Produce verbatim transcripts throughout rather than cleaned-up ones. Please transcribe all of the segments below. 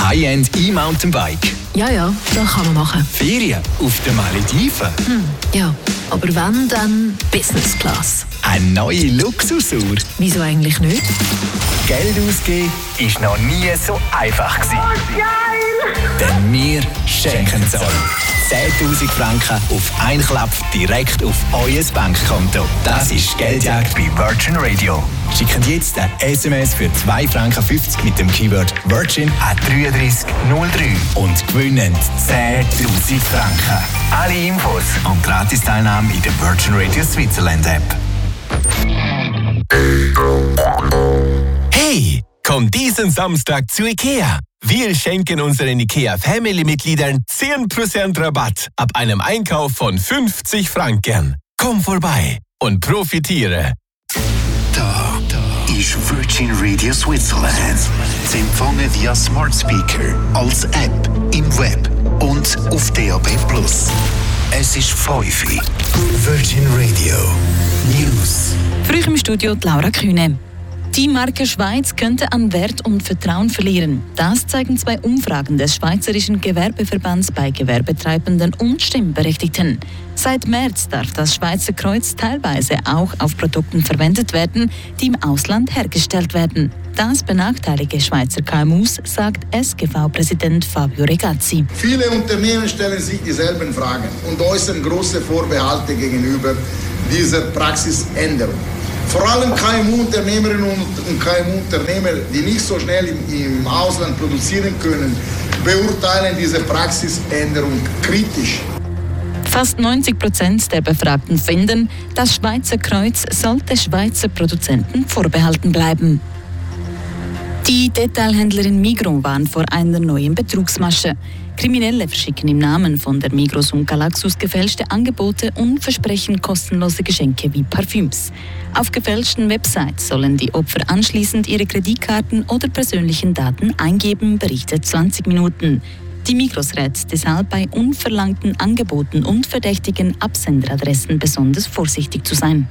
High-End E-Mountainbike. Ja, ja, das kann man machen. Ferien auf den Malediven. Hm, ja, aber wenn, dann Business Class. Eine neue Luxusuhr. Wieso eigentlich nicht? Geld ausgeben ist noch nie so einfach gewesen. Oh, geil! Denn wir schenken es euch. zehntausend Franken auf einen Klapp direkt auf euer Bankkonto. Das ist Geldjagd bei Virgin Radio. Schickt jetzt ein S M S für zwei Franken fünfzig mit dem Keyword Virgin an drei drei null drei und gewinnen zehntausend Franken. Alle Infos und Gratis-Teilnahme in der Virgin Radio Switzerland App. Hey, komm diesen Samstag zu IKEA. Wir schenken unseren IKEA-Family-Mitgliedern zehn Prozent Rabatt ab einem Einkauf von fünfzig Franken. Komm vorbei und profitiere. Da, da ist Virgin Radio Switzerland. Sie empfangen via Smart Speaker, als App, im Web und auf D A B plus. Es ist fünf Uhr. Virgin Radio News. Früh im Studio die Laura Kühne. Die Marke Schweiz könnte an Wert und Vertrauen verlieren. Das zeigen zwei Umfragen des Schweizerischen Gewerbeverbands bei Gewerbetreibenden und Stimmberechtigten. Seit März darf das Schweizer Kreuz teilweise auch auf Produkten verwendet werden, die im Ausland hergestellt werden. Das benachteilige Schweizer K M Us, sagt S G V-Präsident Fabio Regazzi. Viele Unternehmen stellen sich dieselben Fragen und äußern große Vorbehalte gegenüber dieser Praxisänderung. Vor allem K M U-Unternehmerinnen und K M U-Unternehmer, die nicht so schnell im, im Ausland produzieren können, beurteilen diese Praxisänderung kritisch. Fast neunzig Prozent der Befragten finden, das Schweizer Kreuz sollte Schweizer Produzenten vorbehalten bleiben. Die Detailhändlerin Migros warnt vor einer neuen Betrugsmasche. Kriminelle verschicken im Namen von der Migros und Galaxus gefälschte Angebote und versprechen kostenlose Geschenke wie Parfüms. Auf gefälschten Websites sollen die Opfer anschließend ihre Kreditkarten oder persönlichen Daten eingeben, berichtet zwanzig Minuten. Die Migros rät deshalb bei unverlangten Angeboten und verdächtigen Absenderadressen besonders vorsichtig zu sein.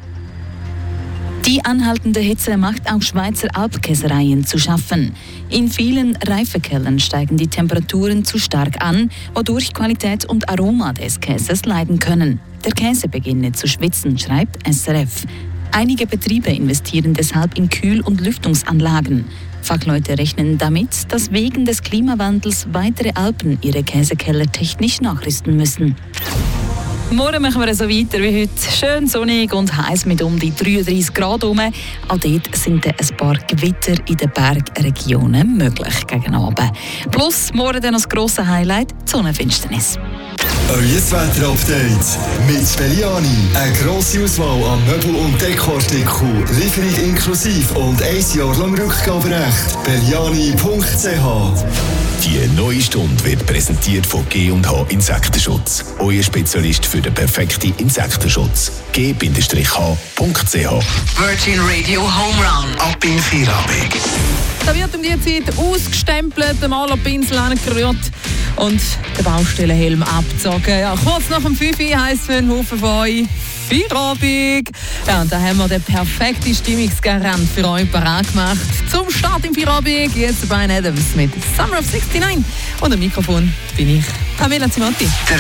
Die anhaltende Hitze macht auch Schweizer Alpkäsereien zu schaffen. In vielen Reifekellern steigen die Temperaturen zu stark an, wodurch Qualität und Aroma des Käses leiden können. Der Käse beginne zu schwitzen, schreibt S R F. Einige Betriebe investieren deshalb in Kühl- und Lüftungsanlagen. Fachleute rechnen damit, dass wegen des Klimawandels weitere Alpen ihre Käsekeller technisch nachrüsten müssen. Morgen machen wir so weiter wie heute. Schön sonnig und heiß mit um die dreiunddreißig Grad herum. Auch dort sind ein paar Gewitter in den Bergregionen möglich gegen Abend. Plus morgen dann das grosse Highlight, die Sonnenfinsternis. Euer Wetter-Update mit Belliani. Eine grosse Auswahl an Möbel- und Dekoartikeln. Lieferung inklusive und ein Jahr lang Rückgaberecht. Belliani punkt c h. Die neue Stunde wird präsentiert von G und H Insektenschutz. Euer Spezialist für den perfekten Insektenschutz. G H punkt c h. Virgin Radio Home Run. Ab in Feierabend. Da wird um die Zeit ausgestempelt, der Malerpinsel angerührt und der Baustellenhelm abgezogen. Ja, kurz nach dem fünf Uhr heisst für einen Haufen von euch Feierabend. Ja, und da haben wir den perfekten Stimmungsgarant für euch parat gemacht. Zum Start im Feierabend jetzt Brian Adams mit Summer of sixty-nine. Und am Mikrofon bin ich, Pamela Zimotti.